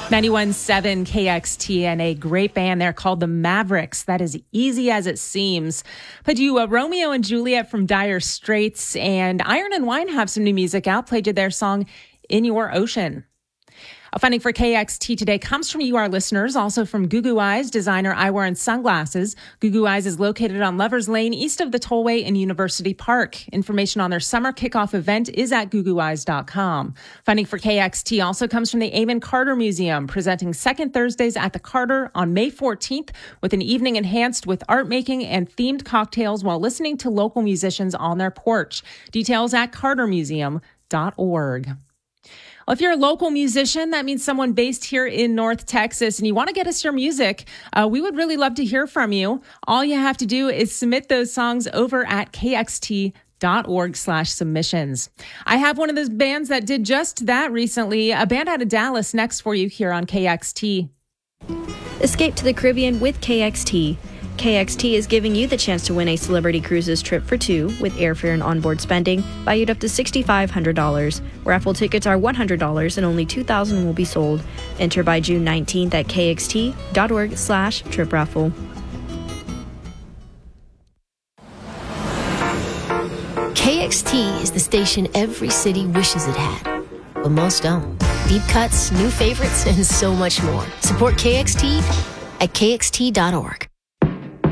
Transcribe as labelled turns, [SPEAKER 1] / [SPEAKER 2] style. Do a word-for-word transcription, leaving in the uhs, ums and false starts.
[SPEAKER 1] ninety-one point seven K X T and a great band there called the Mavericks. That is easy as it seems. Played you uh, Romeo and Juliet from Dire Straits, and Iron and Wine have some new music out. Played you their song In Your Ocean. Funding for K X T today comes from you, our listeners, also from Goo Goo Eyes, designer eyewear and sunglasses. Goo Goo Eyes is located on Lovers Lane, east of the Tollway in University Park. Information on their summer kickoff event is at goo goo eyes dot com. Funding for K X T also comes from the Amon Carter Museum, presenting second Thursdays at the Carter on May fourteenth with an evening enhanced with art making and themed cocktails while listening to local musicians on their porch. Details at carter museum dot org. Well, if you're a local musician, that means someone based here in North Texas, and you want to get us your music, uh, we would really love to hear from you. All you have to do is submit those songs over at k x t dot org slash submissions. I have one of those bands that did just that recently, a band out of Dallas, next for you here on K X T.
[SPEAKER 2] Escape to the Caribbean with K X T. K X T is giving you the chance to win a Celebrity Cruises trip for two with airfare and onboard spending valued up to six thousand five hundred dollars. Raffle tickets are one hundred dollars and only two thousand will be sold. Enter by June nineteenth at k x t dot org slash trip raffle.
[SPEAKER 3] K X T is the station every city wishes it had, but most don't. Deep cuts, new favorites, and so much more. Support K X T at k x t dot org.